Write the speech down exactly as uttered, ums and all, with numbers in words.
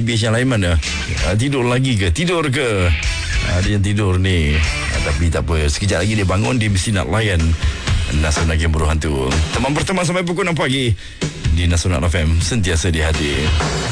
T B H yang lain mana? Uh, tidur lagi ke? Tidur ke? Uh, dia yang tidur ni. Uh, tapi tak apa, sekejap lagi dia bangun, dia mesti nak layan Nasional Game Buruh Hantu. Teman pertama sampai pukul enam pagi di Nasional F M, sentiasa di hati.